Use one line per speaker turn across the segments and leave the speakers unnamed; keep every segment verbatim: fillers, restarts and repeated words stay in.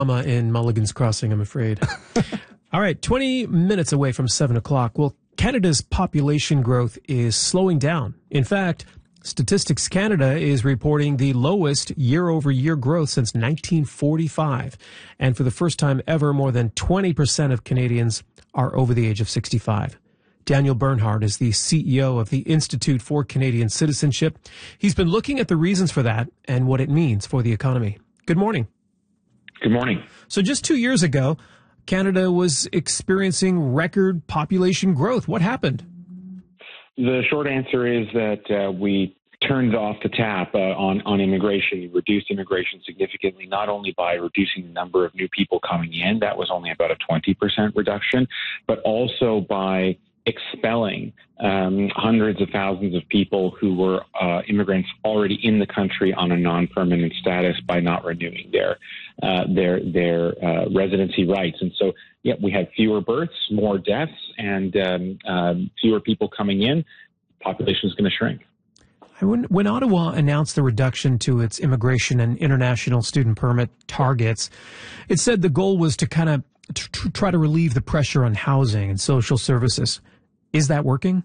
Mama in Mulligan's Crossing, I'm afraid. All right, twenty minutes away from seven o'clock. Well, Canada's population growth is slowing down. In fact, Statistics Canada is reporting the lowest year-over-year growth since nineteen forty-five. And for the first time ever, more than twenty percent of Canadians are over the age of sixty-five. Daniel Bernhard is the C E O of the Institute for Canadian Citizenship. He's been looking at the reasons for that and what it means for the economy. Good morning.
Good morning.
So just two years ago, Canada was experiencing record population growth. What happened?
The short answer is that uh, we turned off the tap uh, on, on immigration. We reduced immigration significantly, not only by reducing the number of new people coming in, that was only about a twenty percent reduction, but also by expelling um, hundreds of thousands of people who were uh, immigrants already in the country on a non-permanent status by not renewing their uh, their their uh, residency rights. And so, yeah, we had fewer births, more deaths, and um, um, fewer people coming in. Population is going to shrink.
When, when Ottawa announced the reduction to its immigration and international student permit targets, it said the goal was to kind of to try to relieve the pressure on housing and social services. Is that working?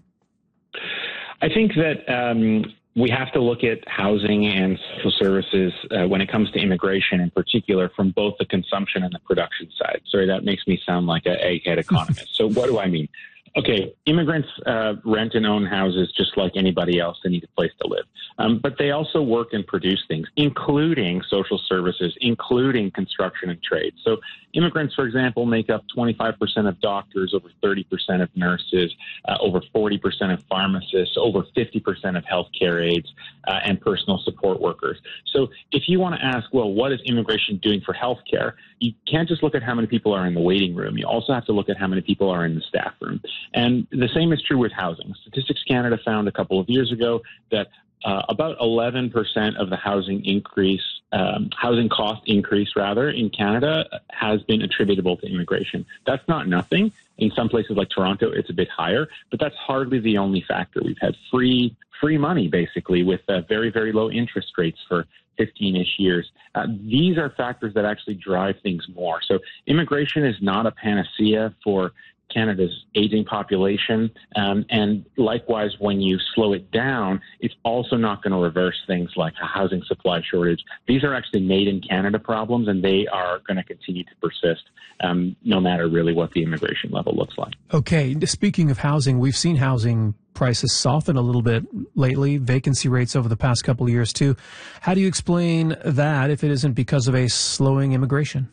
I think that um, we have to look at housing and social services uh, when it comes to immigration in particular from both the consumption and the production side. Sorry, that makes me sound like an egghead economist. So what do I mean? Okay, immigrants uh, rent and own houses just like anybody else. They need a place to live. Um, but they also work and produce things, including social services, including construction and trade. So immigrants, for example, make up twenty-five percent of doctors, over thirty percent of nurses, uh, over forty percent of pharmacists, over fifty percent of healthcare aides, uh, and personal support workers. So if you want to ask, well, what is immigration doing for healthcare? You can't just look at how many people are in the waiting room. You also have to look at how many people are in the staff room. And the same is true with housing. Statistics Canada found a couple of years ago that uh, about eleven percent of the housing increase, um, housing cost increase rather, in Canada has been attributable to immigration. That's not nothing. In some places like Toronto, it's a bit higher, but that's hardly the only factor. We've had free free money, basically, with uh, very, very low interest rates for fifteen-ish years. Uh, these are factors that actually drive things more. So immigration is not a panacea for Canada's aging population. Um, and likewise, when you slow it down, it's also not going to reverse things like a housing supply shortage. These are actually made in Canada problems, and they are going to continue to persist um, no matter really what the immigration level looks like.
Okay. Speaking of housing, we've seen housing prices soften a little bit lately, vacancy rates over the past couple of years too. How do you explain that if it isn't because of a slowing immigration?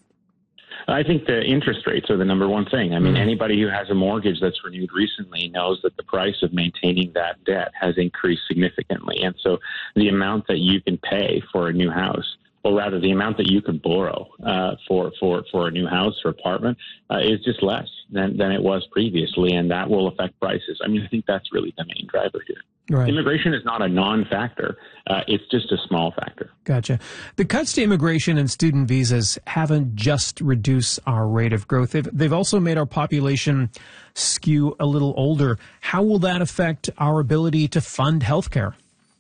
I think the interest rates are the number one thing. I mean, mm. anybody who has a mortgage that's renewed recently knows that the price of maintaining that debt has increased significantly. And so the amount that you can pay for a new house, or rather the amount that you can borrow uh, for, for, for a new house or apartment uh, is just less than, than it was previously, and that will affect prices. I mean, I think that's really the main driver here. Right. Immigration is not a non-factor. Uh, it's just a small factor.
Gotcha. The cuts to immigration and student visas haven't just reduced our rate of growth. They've, they've also made our population skew a little older. How will that affect our ability to fund healthcare?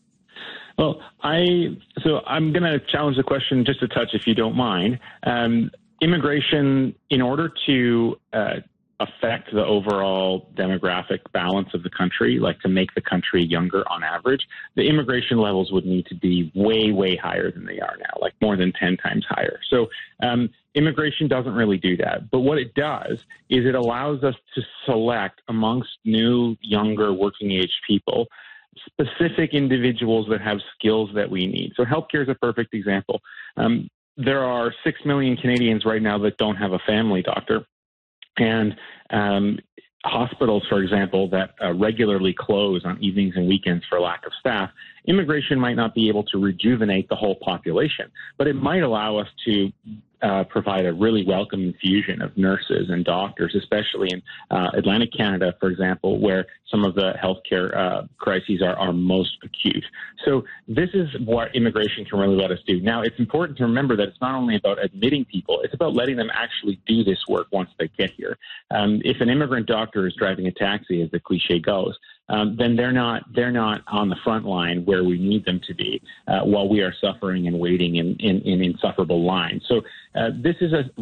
Well, I so I'm going to challenge the question just a touch, if you don't mind. Um, immigration, in order to uh, affect the overall demographic balance of the country, like to make the country younger on average, the immigration levels would need to be way, way higher than they are now, like more than ten times higher. So um, immigration doesn't really do that. But what it does is it allows us to select amongst new, younger, working-age people specific individuals that have skills that we need. So healthcare is a perfect example. Um, there are six million Canadians right now that don't have a family doctor. And um, hospitals, for example, that uh, regularly close on evenings and weekends for lack of staff, immigration might not be able to rejuvenate the whole population, but it might allow us to Uh, provide a really welcome infusion of nurses and doctors, especially in uh, Atlantic Canada, for example, where some of the healthcare uh, crises are, are most acute. So this is what immigration can really let us do. Now, it's important to remember that it's not only about admitting people, it's about letting them actually do this work once they get here. Um, if an immigrant doctor is driving a taxi, as the cliche goes, Um, then they're not they're not on the front line where we need them to be uh, while we are suffering and waiting in, in, in insufferable lines. So uh, this is a